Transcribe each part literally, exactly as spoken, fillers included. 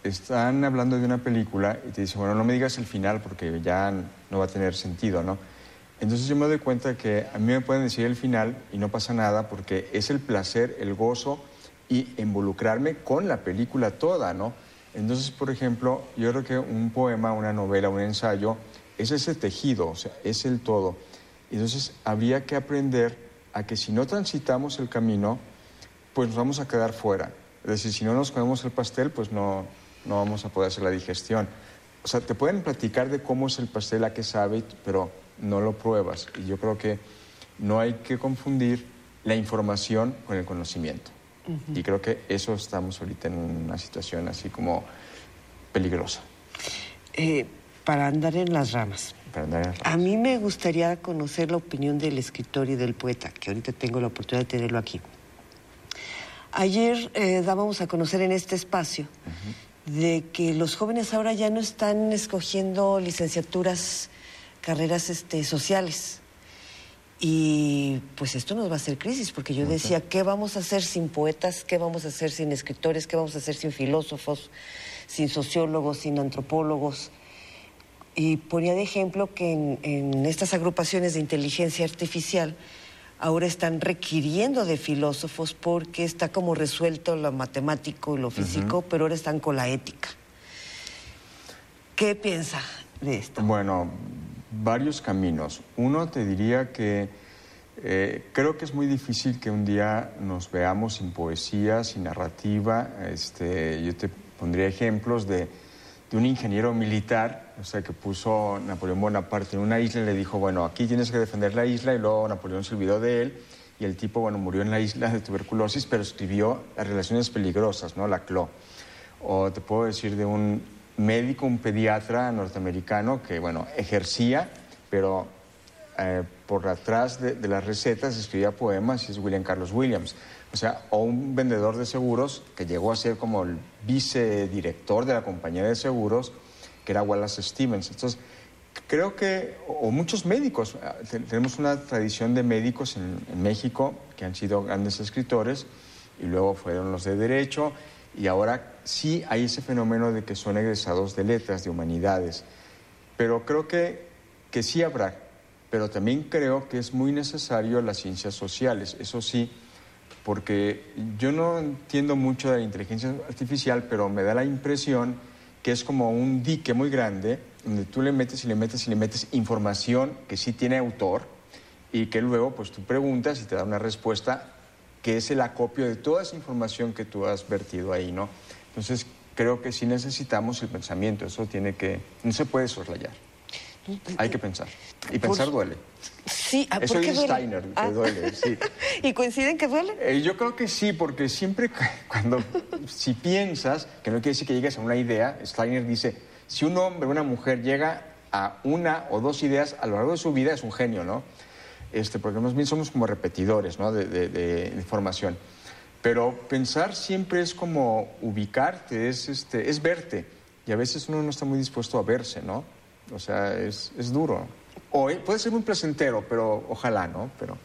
están hablando de una película y te dicen, bueno, no me digas el final porque ya no va a tener sentido, ¿no? Entonces yo me doy cuenta que a mí me pueden decir el final y no pasa nada porque es el placer, el gozo y involucrarme con la película toda, ¿no? Entonces, por ejemplo, yo creo que un poema, una novela, un ensayo, es ese tejido, o sea, es el todo. Entonces, habría que aprender a que si no transitamos el camino, pues nos vamos a quedar fuera. Es decir, si no nos comemos el pastel, pues no, no vamos a poder hacer la digestión. O sea, te pueden platicar de cómo es el pastel, a qué sabe, pero no lo pruebas. Y yo creo que no hay que confundir la información con el conocimiento. Uh-huh. Y creo que eso estamos ahorita en una situación así como peligrosa. Eh, para andar en las ramas. Para andar en las ramas. A mí me gustaría conocer la opinión del escritor y del poeta, que ahorita tengo la oportunidad de tenerlo aquí. Ayer eh, dábamos a conocer en este espacio uh-huh. de que los jóvenes ahora ya no están escogiendo licenciaturas, carreras este, sociales. Y pues esto nos va a hacer crisis, porque yo decía, ¿qué vamos a hacer sin poetas? ¿Qué vamos a hacer sin escritores? ¿Qué vamos a hacer sin filósofos? Sin sociólogos, sin antropólogos. Y ponía de ejemplo que en, en estas agrupaciones de inteligencia artificial ahora están requiriendo de filósofos porque está como resuelto lo matemático y lo físico, uh-huh. pero ahora están con la ética. ¿Qué piensa de esto? Bueno, varios caminos. Uno, te diría que eh, creo que es muy difícil que un día nos veamos sin poesía, sin narrativa. Este, yo te pondría ejemplos de, de un ingeniero militar, o sea, que puso Napoleón Bonaparte en una isla y le dijo, bueno, aquí tienes que defender la isla, y luego Napoleón se olvidó de él y el tipo, bueno, murió en la isla de tuberculosis, pero escribió Las relaciones peligrosas, ¿no? La C L O. O te puedo decir de un médico, un pediatra norteamericano que, bueno, ejercía, pero eh, por atrás de, de las recetas escribía poemas, y es William Carlos Williams. O sea, o un vendedor de seguros que llegó a ser como el vicedirector de la compañía de seguros, que era Wallace Stevens. Entonces, creo que, o muchos médicos, tenemos una tradición de médicos en, en México que han sido grandes escritores, y luego fueron los de Derecho, y ahora sí hay ese fenómeno de que son egresados de letras, de humanidades. Pero creo que, que sí habrá, pero también creo que es muy necesario las ciencias sociales, eso sí, porque yo no entiendo mucho de la inteligencia artificial, pero me da la impresión que es como un dique muy grande, donde tú le metes y le metes y le metes información que sí tiene autor, y que luego pues tú preguntas y te da una respuesta que es el acopio de toda esa información que tú has vertido ahí, ¿no? Entonces, creo que sí necesitamos el pensamiento, eso tiene que, no se puede soslayar, hay que pensar, y pensar duele. Sí, ¿por eso qué dice duele? Steiner, que Ah. duele, sí. ¿Y coinciden que duele? Eh, yo creo que sí, porque siempre cuando, si piensas, que no quiere decir que llegues a una idea, Steiner dice, si un hombre o una mujer llega a una o dos ideas a lo largo de su vida, es un genio, ¿no? Este, porque más bien somos como repetidores, ¿no? de, de, de información. Pero pensar siempre es como ubicarte, es, este, es verte. Y a veces uno no está muy dispuesto a verse, ¿no? O sea, es, es duro. O puede ser muy placentero, pero ojalá, ¿no? Pero...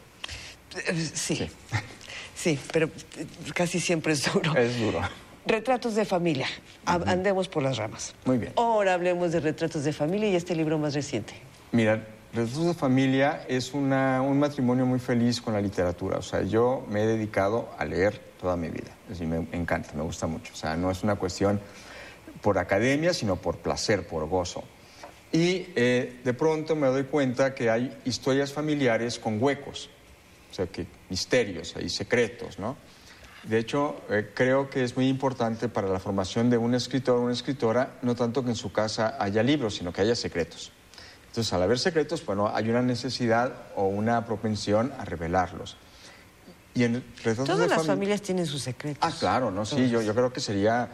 Sí, sí, sí, pero casi siempre es duro. Es duro. Retratos de familia. Uh-huh. Andemos por las ramas. Muy bien. Ahora hablemos de retratos de familia y este libro más reciente. Mira, Retratos de familia es una, un matrimonio muy feliz con la literatura. O sea, yo me he dedicado a leer toda mi vida. Es decir, me encanta, me gusta mucho. O sea, no es una cuestión por academia, sino por placer, por gozo. Y eh, de pronto me doy cuenta que hay historias familiares con huecos. O sea, que misterios, hay secretos, ¿no? De hecho, eh, creo que es muy importante para la formación de un escritor o una escritora, no tanto que en su casa haya libros, sino que haya secretos. Entonces, al haber secretos, bueno, hay una necesidad o una propensión a revelarlos. Y en Retratos Todas de las fami- familias tienen sus secretos. Ah, claro, ¿no? Sí, yo, yo creo que sería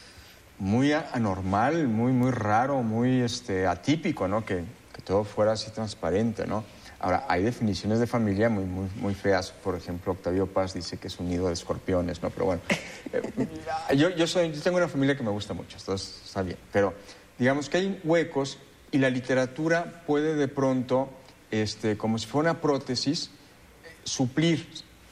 muy anormal, muy, muy raro, muy este, atípico, ¿no? Que, que todo fuera así transparente, ¿no? Ahora, hay definiciones de familia muy, muy, muy feas. Por ejemplo, Octavio Paz dice que es un nido de escorpiones, ¿no? Pero bueno, eh, yo, yo, soy, yo tengo una familia que me gusta mucho, entonces está bien. Pero digamos que hay huecos y la literatura puede de pronto, este, como si fuera una prótesis, suplir,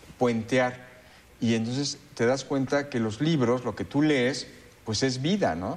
puentear. Y entonces te das cuenta que los libros, lo que tú lees, pues es vida, ¿no?